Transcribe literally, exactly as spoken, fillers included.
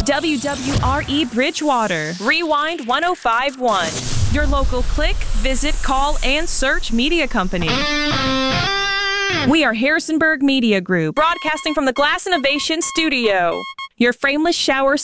W W R E Bridgewater, Rewind one oh five point one. Your local click, visit, call, and search media company. We are Harrisonburg Media Group, broadcasting from the Glass Innovation Studio. Your frameless shower